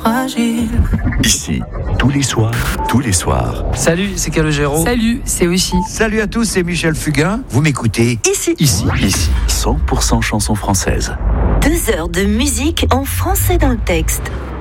fragile. Ici, tous les soirs. Salut, c'est Calogero. Salut, c'est Oshi. Salut à tous, c'est Michel Fugain. Vous m'écoutez Ici, 100% chansons françaises. 2 heures de musique en français dans le texte.